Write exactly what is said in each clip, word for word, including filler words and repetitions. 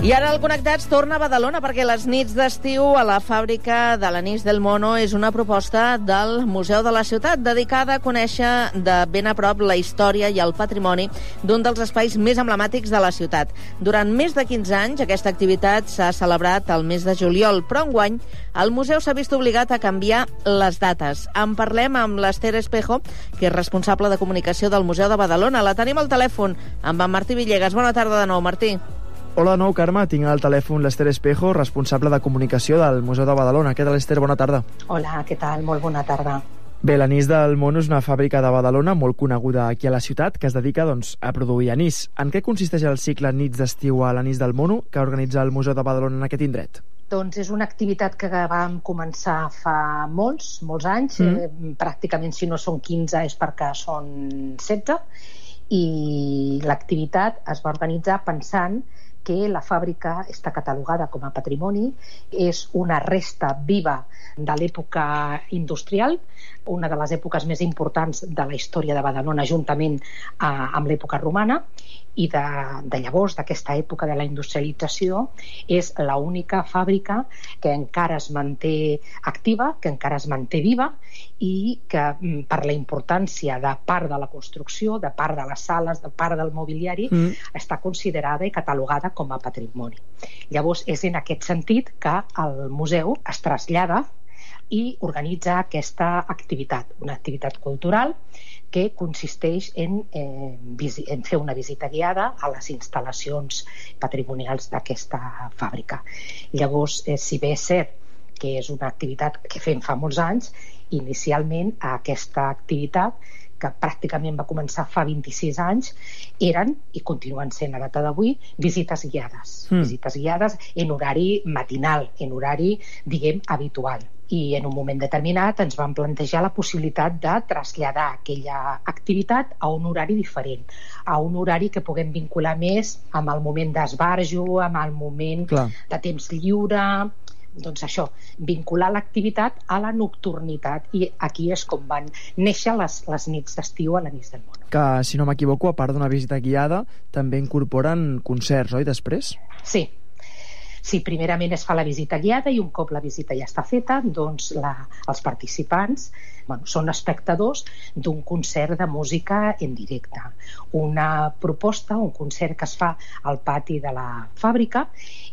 I ara el Connectats torna a Badalona perquè les nits d'estiu a la fàbrica de l'Anís del Mono és una proposta del Museu de la Ciutat dedicada a conèixer de ben a prop la història i el patrimoni d'un dels espais més emblemàtics de la ciutat. Durant més de quinze anys aquesta activitat s'ha celebrat al mes de juliol, però enguany el museu s'ha vist obligat a canviar les dates. En parlem amb l'Ester Espejo, que és responsable de comunicació del Museu de Badalona. La tenim al telèfon amb en Martí Villegas. Bona tarda de nou, Martí. Hola de nou, Carme. Tinc al telèfon l'Ester Espejo, responsable de comunicació del Museu de Badalona. Què tal, Ester? Bona tarda. Hola, què tal? Molt bona tarda. Bé, l'Anís del Mono és una fàbrica de Badalona molt coneguda aquí a la ciutat que es dedica doncs, a produir anís. En què consisteix el cicle Nits d'estiu a l'Anís del Mono que organitza el Museu de Badalona en aquest indret? Doncs és una activitat que vam començar fa molts, molts anys. Mm. Eh, pràcticament, si no són quinze, és perquè són setze. I l'activitat es va organitzar pensant que la fàbrica està catalogada com a patrimoni, és una resta viva de l'època industrial, una de les èpoques més importants de la història de Badalona, juntament eh, amb l'època romana, i de, de llavors, d'aquesta època de la industrialització, és l'única fàbrica que encara es manté activa, que encara es manté viva, i que per la importància de part de la construcció, de part de les sales, de part del mobiliari, mm. està considerada i catalogada com a patrimoni. Llavors, és en aquest sentit que el museu es trasllada i organitza aquesta activitat, una activitat cultural que consisteix en, eh, en fer una visita guiada a les instal·lacions patrimonials d'aquesta fàbrica. Llavors, eh, si bé és cert que és una activitat que fem fa molts anys, inicialment aquesta activitat, que pràcticament va començar fa vint-i-sis anys, eren, i continuen sent a data d'avui, visites guiades. Mm. Visites guiades en horari matinal, en horari, diguem, habitual. I en un moment determinat ens vam plantejar la possibilitat de traslladar aquella activitat a un horari diferent, a un horari que puguem vincular més amb el moment d'esbarjo, amb el moment Clar. de temps lliure. Doncs això, vincular l'activitat a la nocturnitat, i aquí és com van néixer les, les nits d'estiu a l'Anís del Mono. Que, si no m'equivoco, a part d'una visita guiada, també incorporen concerts, oi, després? Sí. Sí, primerament es fa la visita guiada i un cop la visita ja està feta, doncs la, els participants bueno, són espectadors d'un concert de música en directe. Una proposta, un concert que es fa al pati de la fàbrica,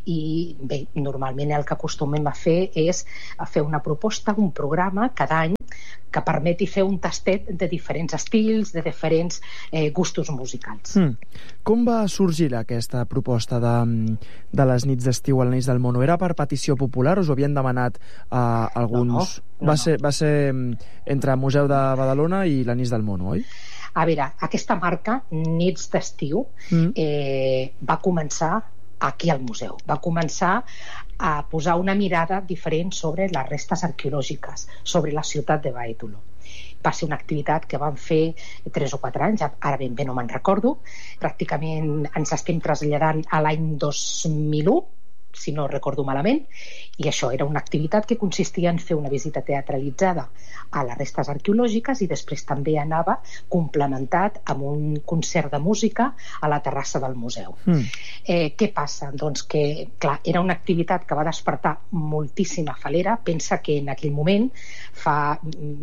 i bé, normalment el que acostumem a fer és a fer una proposta, un programa cada any que permeti fer un tastet de diferents estils, de diferents eh, gustos musicals. Mm. Com va sorgir aquesta proposta de, de les nits d'estiu a l'Anís del Mono? Era per petició popular o us ho havien demanat a uh, alguns? No, no, va, no. Ser, va ser entre el Museu de Badalona i l'Anís del Mono, oi? A veure, aquesta marca, Nits d'estiu, mm. eh, va començar aquí al museu. Va començar a posar una mirada diferent sobre les restes arqueològiques, sobre la ciutat de Bàetolo. Va ser una activitat que vam fer tres o quatre anys, ara ben bé no me'n recordo. Pràcticament ens estem traslladant a l'any dos mil u, si no recordo malament, i això era una activitat que consistia en fer una visita teatralitzada a les restes arqueològiques i després també anava complementat amb un concert de música a la terrassa del museu. Mm. Eh, què passa? Doncs que, clar, era una activitat que va despertar moltíssima falera. Pensa que en aquell moment, fa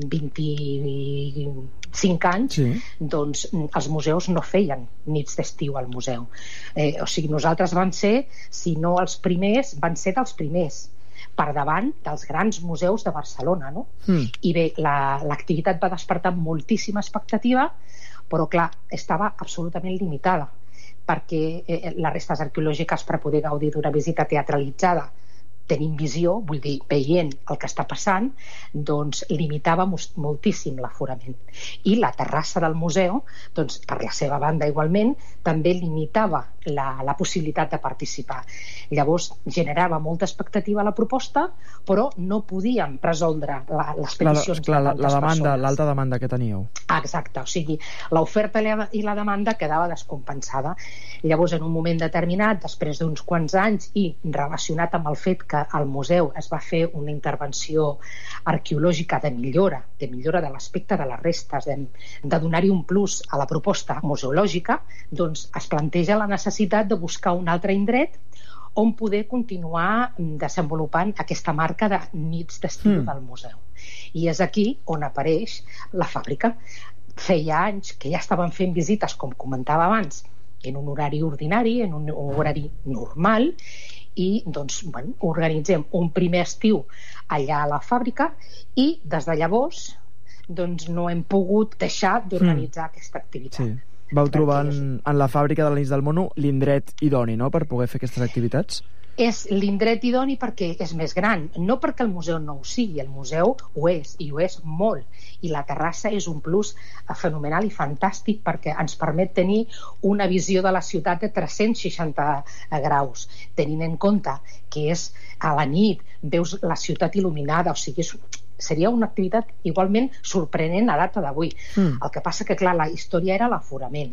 vint-i-cinc anys, sí. doncs els museus no feien nits d'estiu al museu. Eh, o sigui, nosaltres vam ser, si no els primers, van ser dels primers, per davant dels grans museus de Barcelona, no? Mm. I bé, l'activitat va despertar moltíssima expectativa, però clar, estava absolutament limitada, perquè eh, les restes arqueològiques, per poder gaudir d'una visita teatralitzada tenint visió, vull dir, veient el que està passant, doncs limitava moltíssim l'aforament. I la terrassa del museu, doncs, per la seva banda igualment, també limitava la, la possibilitat de participar. Llavors generava molta expectativa a la proposta, però no podíem resoldre la, les peticions la, la, de la demanda, persones. L'alta demanda que teníeu. Exacte, o sigui, l'oferta i la demanda quedava descompensada. Llavors, en un moment determinat, després d'uns quants anys i relacionat amb el fet que al museu es va fer una intervenció arqueològica de millora, de millora de l'aspecte de les restes, de, de donar-hi un plus a la proposta museològica, doncs es planteja la necessitat de buscar un altre indret on poder continuar desenvolupant aquesta marca de nits d'estiu mm. del museu. I és aquí on apareix la fàbrica. Feia anys que ja estaven fent visites, com comentava abans, en un horari ordinari, en un horari normal, i doncs, bueno, organitzem un primer estiu allà a la fàbrica i des de llavors doncs, no hem pogut deixar d'organitzar mm. aquesta activitat. Sí. Vau trobar en, en la fàbrica de l'Anís del Mono l'indret idoni, no?, per poder fer aquestes activitats? És l'indret idoni perquè és més gran, no perquè el museu no ho sigui, el museu ho és, i ho és molt, i la terrassa és un plus fenomenal i fantàstic perquè ens permet tenir una visió de la ciutat de tres-cents seixanta graus, tenint en compte que és a la nit, veus la ciutat il·luminada, o sigui, és, seria una activitat igualment sorprenent a data d'avui. Mm. El que passa que, clar, la història era l'aforament.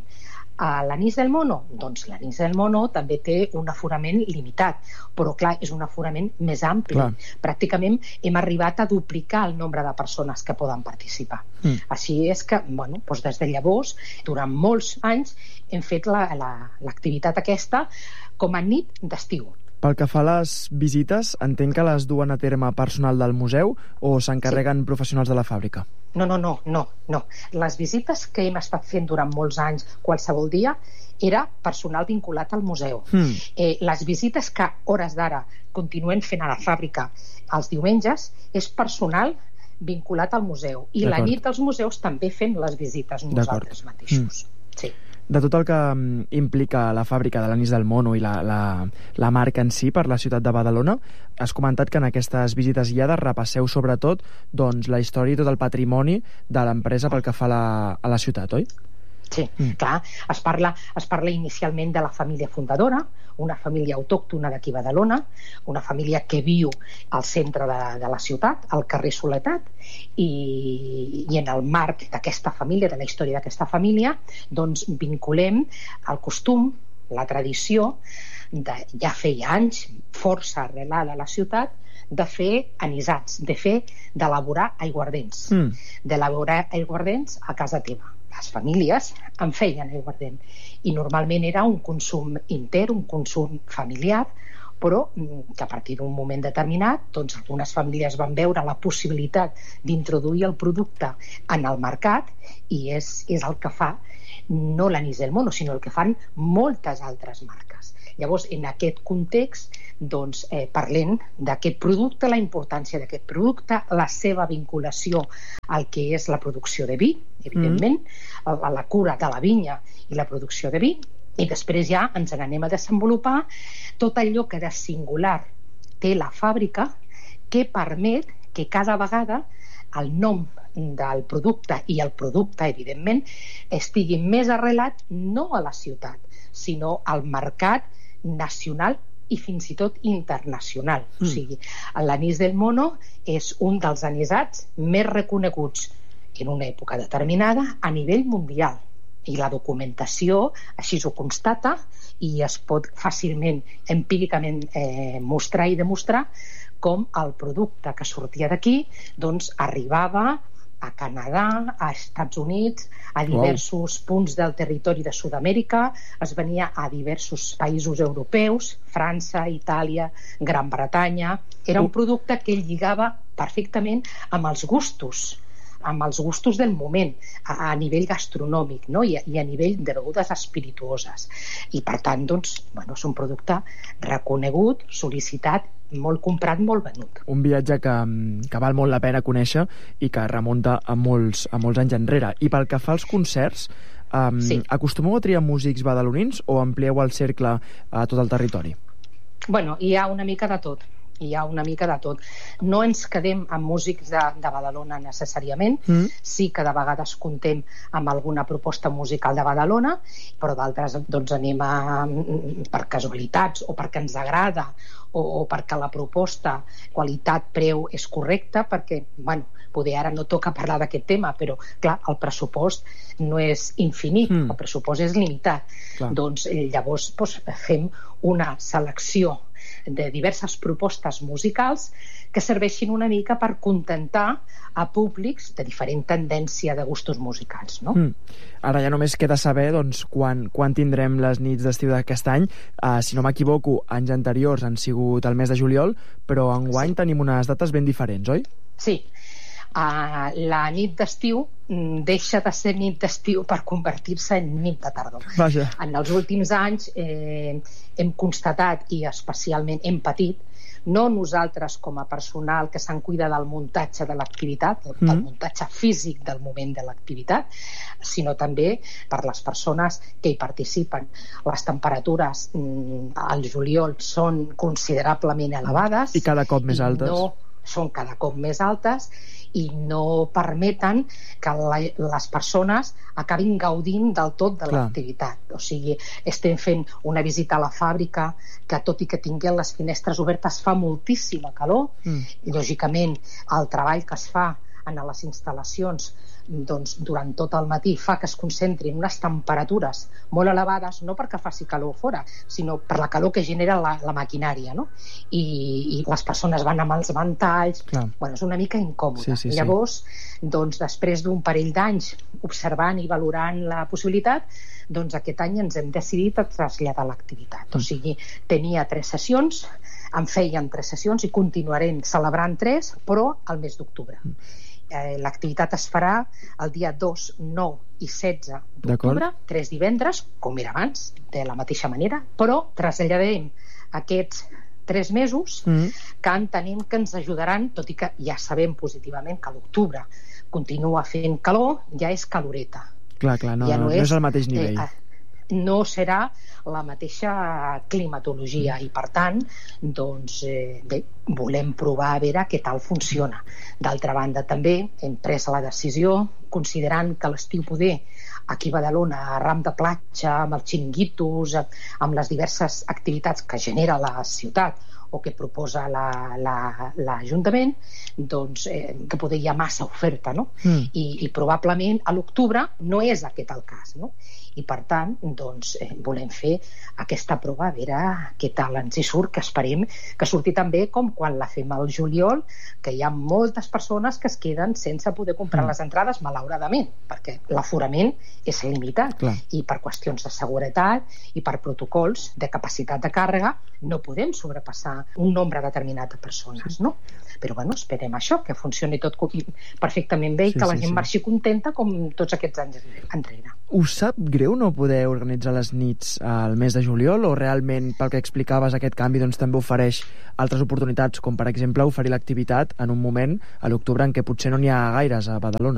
A l'Anís del Mono? Doncs l'Anís del Mono també té un aforament limitat, però clar, és un aforament més ampli. Clar. Pràcticament hem arribat a duplicar el nombre de persones que poden participar. Mm. Així és que, bueno, doncs des de llavors, durant molts anys, hem fet la, la, l'activitat aquesta com a nit d'estiu. Pel que fa a les visites, entenc que les duen a terme personal del museu o s'encarreguen sí. professionals de la fàbrica? No, no, no, no, no. Les visites que hem estat fent durant molts anys, qualsevol dia, era personal vinculat al museu. Mm. Eh, les visites que, hores d'ara, continuem fent a la fàbrica els diumenges, és personal vinculat al museu. I la nit dels museus també fem les visites nosaltres mateixos. Mm. Sí. De tot el que implica la fàbrica de l'Anís del Mono i la, la, la marca en si per la ciutat de Badalona, has comentat que en aquestes visites guiades repasseu sobretot doncs, la història i tot el patrimoni de l'empresa pel que fa a la, a la ciutat, oi? Sí, mm. clar. Es parla, es parla inicialment de la família fundadora, una família autòctona d'aquí a Badalona, una família que viu al centre de, de la ciutat, al carrer Soledat, i, i en el marc d'aquesta família, de la història d'aquesta família, doncs vinculem el costum, la tradició, de, ja feia anys, força arrelada a la ciutat, de fer anisats, de fer, d'elaborar aiguardents, mm. d'elaborar aiguardents a casa teva. Les famílies en feien aiguardent i normalment era un consum intern, un consum familiar, però que a partir d'un moment determinat doncs algunes famílies van veure la possibilitat d'introduir el producte en el mercat i és, és el que fa no l'Anís del Mono, sinó el que fan moltes altres marques. Llavors, en aquest context, doncs, eh, parlem d'aquest producte, la importància d'aquest producte, la seva vinculació al que és la producció de vi, evidentment, mm. a la cura de la vinya i la producció de vi, i després ja ens n'anem a desenvolupar tot allò que de singular té la fàbrica que permet que cada vegada el nom del producte i el producte, evidentment, estigui més arrelat no a la ciutat, sinó al mercat nacional i fins i tot internacional. Mm. O sigui, l'Anís del Mono és un dels anisats més reconeguts en una època determinada a nivell mundial. I la documentació així ho constata i es pot fàcilment, empíricament eh, mostrar i demostrar com el producte que sortia d'aquí doncs arribava a Canadà, a Estats Units, a diversos wow. punts del territori de Sud-amèrica, es venia a diversos països europeus, França, Itàlia, Gran Bretanya. Era un producte que lligava perfectament amb els gustos, amb els gustos del moment, a, a nivell gastronòmic, no? I, a, i a nivell de begudes espirituoses. I per tant, doncs, bueno, és un producte reconegut, sol·licitat, molt comprat, molt venut. Un viatge que, que val molt la pena conèixer i que remunta a molts, a molts anys enrere. I pel que fa als concerts, um, sí. acostumeu a triar músics badalonins o amplieu el cercle a tot el territori? Bueno, hi ha una mica de tot. Hi ha una mica de tot. No ens quedem amb músics de, de Badalona necessàriament, mm. sí que de vegades contem amb alguna proposta musical de Badalona, però d'altres doncs anem a, per casualitats o perquè ens agrada o, o perquè la proposta qualitat-preu és correcta, perquè, bueno, poder ara no toca parlar d'aquest tema, però clar, el pressupost no és infinit, mm. el pressupost és limitat. Clar. Doncs llavors doncs, fem una selecció de diverses propostes musicals que serveixin una mica per contentar a públics de diferent tendència de gustos musicals, no? Mm. Ara ja només queda saber doncs, quan, quan tindrem les nits d'estiu d'aquest any. Uh, si no m'equivoco, anys anteriors han sigut el mes de juliol, però enguany sí. tenim unes dates ben diferents, oi? Sí. Uh, la nit d'estiu deixa de ser nit d'estiu per convertir-se en nit de tardor. Vaja. En els últims anys eh, hem constatat i especialment hem patit, no nosaltres com a personal que se'n cuida del muntatge de l'activitat, mm. del muntatge físic del moment de l'activitat, sinó també per les persones que hi participen. Les temperatures mm, al juliol són considerablement elevades. I cada cop més altes. No, són cada cop més altes i no permeten que la, les persones acabin gaudint del tot de l'activitat. O sigui, estem fent una visita a la fàbrica que, tot i que tinguem les finestres obertes, fa moltíssima calor. Mm. I, lògicament, el treball que es fa en les instal·lacions doncs, durant tot el matí fa que es concentrin unes temperatures molt elevades, no perquè faci calor fora, sinó per la calor que genera la, la maquinària, no? I, i les persones van amb els ventalls. Bueno, és una mica incòmode. Sí, sí, sí. Llavors, doncs, després d'un parell d'anys observant i valorant la possibilitat, doncs aquest any ens hem decidit a traslladar l'activitat. Mm. O sigui, tenia tres sessions, en feien tres sessions i continuarem celebrant tres, però al mes d'octubre. Mm. Eh, l'activitat es farà el dia dos, nou i setze d'octubre, tres divendres, com era abans, de la mateixa manera, però traslladarem aquests tres mesos mm. que entenem que ens ajudaran, tot i que ja sabem positivament que l'octubre continua fent calor, ja és caloreta. Clar, clar, no, ja no, és, no és el mateix nivell. Eh, no serà la mateixa climatologia i, per tant, doncs, eh, bé, volem provar a veure què tal funciona. D'altra banda, també hem pres la decisió, considerant que l'estiu poder aquí a Badalona, a ram de platja, amb els xiringuitos, amb les diverses activitats que genera la ciutat o que proposa l'Ajuntament, la, la, doncs eh, que poder hi ha massa oferta, no? Mm. I, i probablement a l'octubre no és aquest el cas, no? I per tant, doncs, eh, volem fer aquesta prova a veure què tal ens hi surt, que esperem que surti també com quan la fem al juliol, que hi ha moltes persones que es queden sense poder comprar mm. les entrades, malauradament, perquè l'aforament és limitat. Clar. I per qüestions de seguretat i per protocols de capacitat de càrrega no podem sobrepassar un nombre determinat de persones, no? Però bueno, esperem això, que funcioni tot perfectament bé i sí, que la gent sí, sí. marxi contenta com tots aquests anys enrere. Us sap greu no poder organitzar les nits al mes de juliol, o realment, pel que explicaves, aquest canvi doncs, també ofereix altres oportunitats, com per exemple oferir l'activitat en un moment a l'octubre en què potser no n'hi ha gaires a Badalona?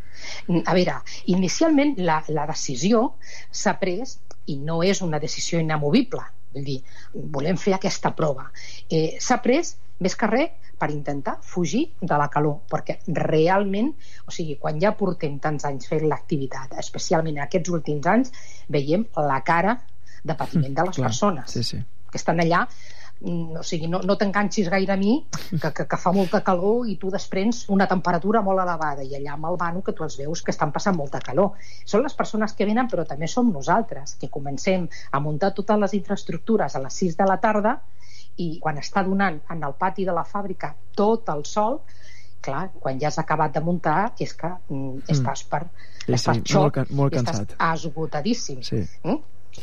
A veure, inicialment la, la decisió s'ha pres i no és una decisió inamovible. Vull dir, volem fer aquesta prova. Eh, s'ha pres, més que res, per intentar fugir de la calor, perquè realment, o sigui, quan ja portem tants anys fent l'activitat, especialment en aquests últims anys, veiem la cara de patiment de les Clar, persones sí, sí. que estan allà. O sigui, no, no t'enganxis gaire a mi, que, que, que fa molta calor i tu desprens una temperatura molt elevada, i allà amb el vano que tu els veus que estan passant molta calor. Són les persones que venen, però també som nosaltres, que comencem a muntar totes les infraestructures a les sis de la tarda, i quan està donant en el pati de la fàbrica tot el sol, clar, quan ja has acabat de muntar és que mm, estàs per, sí, estàs sí, xoc, molt, molt cansat. Estàs esgotadíssim. Sí. Mm?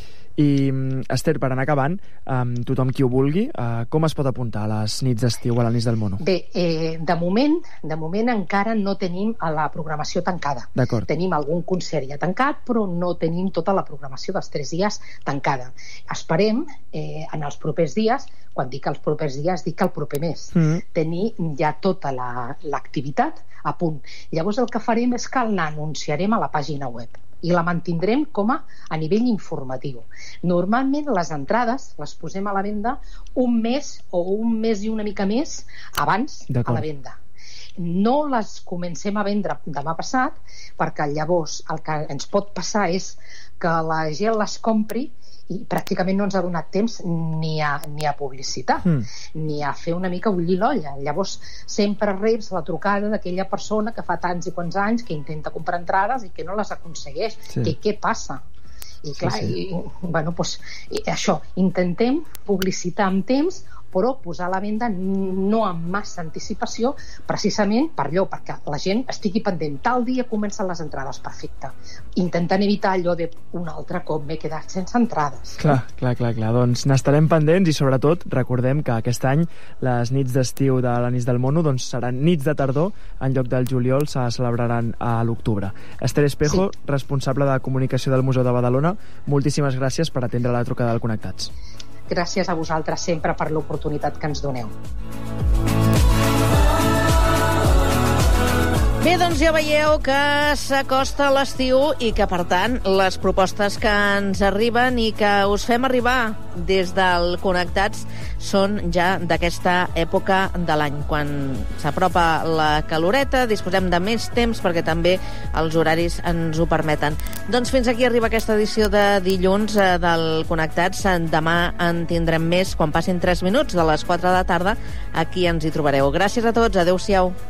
I, Esther, per anar acabant, um, tothom qui ho vulgui, uh, com es pot apuntar a les nits d'estiu a l'Anís del Mono? Bé, eh, de moment de moment encara no tenim la programació tancada. Tenim algun concert ja tancat, però no tenim tota la programació dels tres dies tancada. Esperem, eh, en els propers dies, quan dic els propers dies, dic el proper mes, mm-hmm. tenir ja tota l'activitat a punt. Llavors el que farem és que l'anunciarem a la pàgina web i la mantindrem com a, a nivell informatiu. Normalment les entrades les posem a la venda un mes o un mes i una mica més abans a la venda. No les comencem a vendre demà passat, perquè llavors el que ens pot passar és que la gent les compri i pràcticament no ens ha donat temps ni a, ni a publicitar, mm. ni a fer una mica bullir l'olla. Llavors sempre reps la trucada d'aquella persona que fa tants i quants anys que intenta comprar entrades i que no les aconsegueix. Sí. Que què passa? I clar, sí, sí. I, bueno, pues, i això, intentem publicitar amb temps però posar a la venda no amb massa anticipació, precisament per allò, perquè la gent estigui pendent. Tal dia comencen les entrades, perfecte. Intentant evitar allò de un altre cop m'he quedat sense entrades. Clar, clar, clar, clar. Doncs n'estarem pendents i sobretot recordem que aquest any les nits d'estiu de l'Anís del Mono doncs seran nits de tardor, en lloc del juliol se celebraran a l'octubre. Esther Espejo, sí. responsable de comunicació del Museu de Badalona, moltíssimes gràcies per atendre la trucada del Connectats. Gràcies a vosaltres sempre per l'oportunitat que ens doneu. Bé, doncs ja veieu que s'acosta l'estiu i que, per tant, les propostes que ens arriben i que us fem arribar des del Connectats són ja d'aquesta època de l'any. Quan s'apropa la caloreta, disposem de més temps perquè també els horaris ens ho permeten. Doncs fins aquí arriba aquesta edició de dilluns del Connectats. Demà en tindrem més quan passin tres minuts de les quatre de la tarda. Aquí ens hi trobareu. Gràcies a tots. Adéu-siau.